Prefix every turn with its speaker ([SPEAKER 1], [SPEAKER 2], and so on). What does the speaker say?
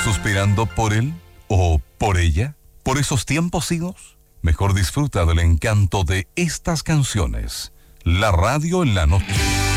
[SPEAKER 1] ¿Suspirando por él o por ella? ¿Por esos tiempos idos? Mejor disfruta del encanto de estas canciones. La radio en la noche.